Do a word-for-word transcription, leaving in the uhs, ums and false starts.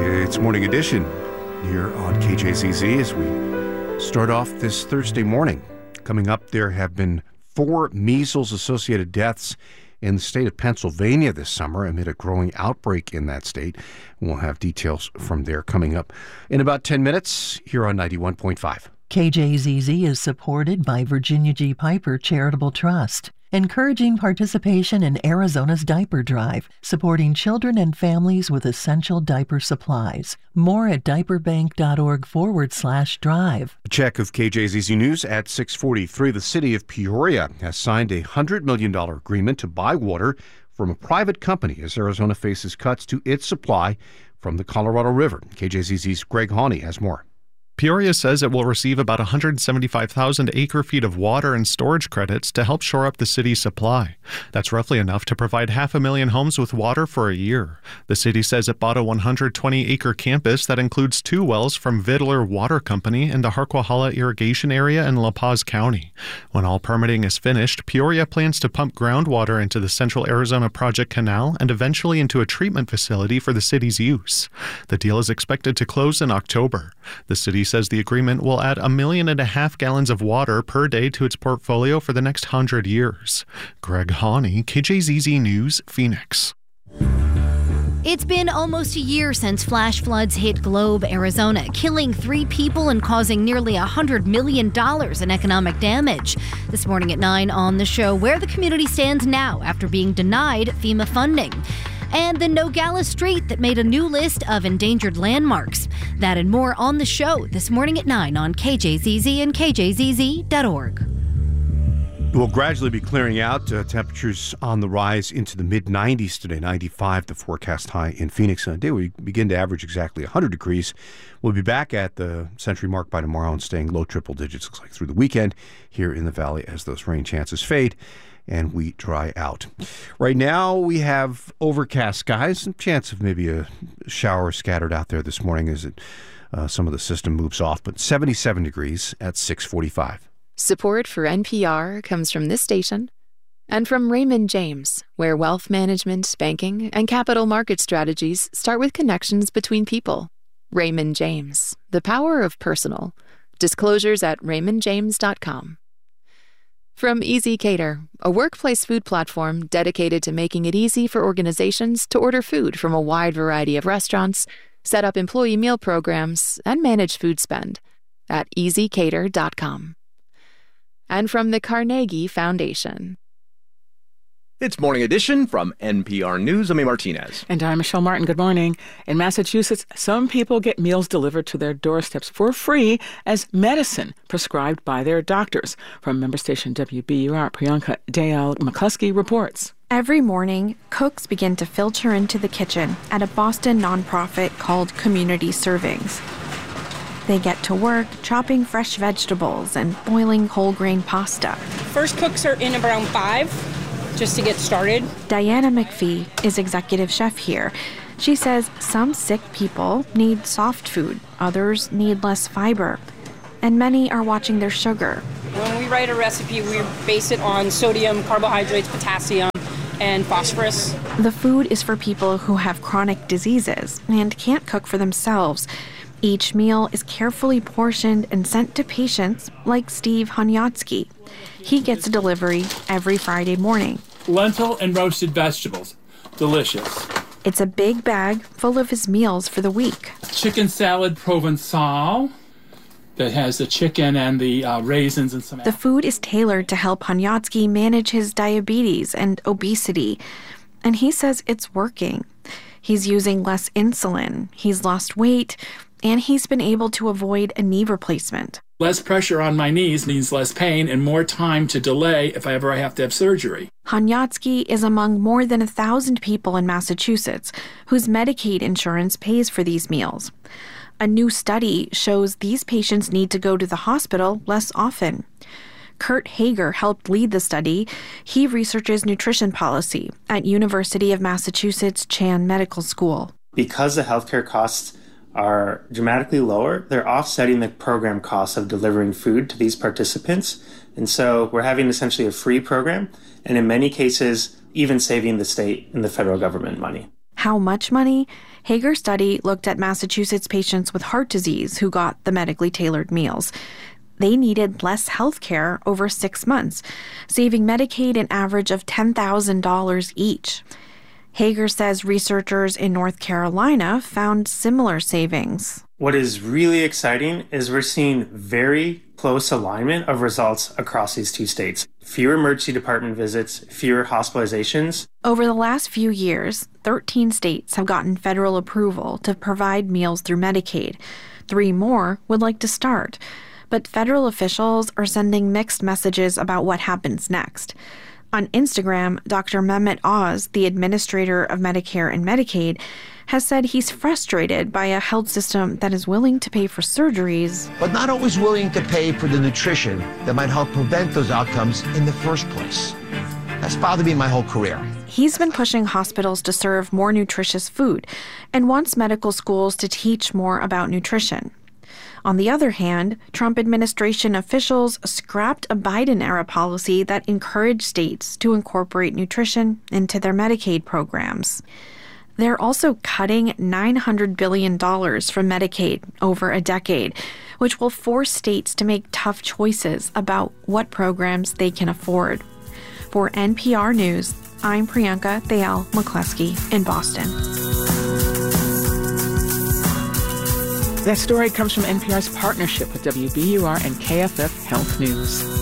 It's Morning Edition here on K J Z Z as we start off this Thursday morning. Coming up, there have been four measles-associated deaths in the state of Pennsylvania this summer amid a growing outbreak in that state. We'll have details from there coming up in about ten minutes here on ninety-one point five. K J Z Z is supported by Virginia G. Piper Charitable Trust, encouraging participation in Arizona's diaper drive, supporting children and families with essential diaper supplies. More at diaperbank.org forward slash drive. A check of K J Z Z News at six forty-three. The city of Peoria has signed a one hundred million dollars agreement to buy water from a private company as Arizona faces cuts to its supply from the Colorado River. K J Z Z's Greg Hawney has more. Peoria says it will receive about one hundred seventy-five thousand acre-feet of water and storage credits to help shore up the city's supply. That's roughly enough to provide half a million homes with water for a year. The city says it bought a one hundred twenty acre campus that includes two wells from Vidler Water Company in the Harquahala Irrigation Area in La Paz County. When all permitting is finished, Peoria plans to pump groundwater into the Central Arizona Project Canal and eventually into a treatment facility for the city's use. The deal is expected to close in October. The city says the agreement will add a million and a half gallons of water per day to its portfolio for the next hundred years. Greg Hawney, K J Z Z News, Phoenix. It's been almost a year since flash floods hit Globe, Arizona, killing three people and causing nearly one hundred million dollars in economic damage. This morning at nine on the show, where the community stands now after being denied FEMA funding. And the Nogales Street that made a new list of endangered landmarks. That and more on the show this morning at nine on K J Z Z and K J Z Z dot org. We'll gradually be clearing out. Uh, temperatures on the rise into the mid nineties today. ninety-five, the forecast high in Phoenix. On a day we begin to average exactly one hundred degrees. We'll be back at the century mark by tomorrow and staying low triple digits, looks like, through the weekend here in the valley as those rain chances fade and we dry out. Right now, we have overcast skies, some chance of maybe a shower scattered out there this morning as it uh, some of the system moves off, but seventy-seven degrees at six forty-five. Support for N P R comes from this station and from Raymond James, where wealth management, banking, and capital market strategies start with connections between people. Raymond James, the power of personal. Disclosures at raymond james dot com. From Easy Cater, a workplace food platform dedicated to making it easy for organizations to order food from a wide variety of restaurants, set up employee meal programs, and manage food spend at easy cater dot com. And from the Carnegie Foundation. It's Morning Edition from N P R News. I'm A. Martinez. And I'm Michelle Martin. Good morning. In Massachusetts, some people get meals delivered to their doorsteps for free as medicine prescribed by their doctors. From member station W B U R, Priyanka Dayal McCluskey reports. Every morning, cooks begin to filter into the kitchen at a Boston nonprofit called Community Servings. They get to work chopping fresh vegetables and boiling whole grain pasta. First cooks are in around five. Just to get started. Diana McPhee is executive chef here. She says some sick people need soft food, others need less fiber, and many are watching their sugar. When we write a recipe, we base it on sodium, carbohydrates, potassium, and phosphorus. The food is for people who have chronic diseases and can't cook for themselves. Each meal is carefully portioned and sent to patients like Steve Honyatsky. He gets a delivery every Friday morning. Lentil and roasted vegetables. Delicious. It's a big bag full of his meals for the week. Chicken salad Provençal that has the chicken and the uh, raisins and some... The food is tailored to help Honyatsky manage his diabetes and obesity. And he says it's working. He's using less insulin, he's lost weight, and he's been able to avoid a knee replacement. Less pressure on my knees means less pain and more time to delay if I ever have to have surgery. Honyatsky is among more than a thousand people in Massachusetts whose Medicaid insurance pays for these meals. A new study shows these patients need to go to the hospital less often. Kurt Hager helped lead the study. He researches nutrition policy at University of Massachusetts Chan Medical School. Because the healthcare costs are dramatically lower, they're offsetting the program costs of delivering food to these participants. And so we're having essentially a free program, and in many cases, even saving the state and the federal government money. How much money? Hager's study looked at Massachusetts patients with heart disease who got the medically tailored meals. They needed less health care over six months, saving Medicaid an average of ten thousand dollars each. Hager says researchers in North Carolina found similar savings. What is really exciting is we're seeing very close alignment of results across these two states. Fewer emergency department visits, fewer hospitalizations. Over the last few years, thirteen states have gotten federal approval to provide meals through Medicaid. Three more would like to start. But federal officials are sending mixed messages about what happens next. On Instagram, Doctor Mehmet Oz, the administrator of Medicare and Medicaid, has said he's frustrated by a health system that is willing to pay for surgeries, but not always willing to pay for the nutrition that might help prevent those outcomes in the first place. That's bothered me my whole career. He's been pushing hospitals to serve more nutritious food and wants medical schools to teach more about nutrition. On the other hand, Trump administration officials scrapped a Biden-era policy that encouraged states to incorporate nutrition into their Medicaid programs. They're also cutting nine hundred billion dollars from Medicaid over a decade, which will force states to make tough choices about what programs they can afford. For N P R News, I'm Priyanka Thayal McCluskey in Boston. That story comes from N P R's partnership with W B U R and K F F Health News.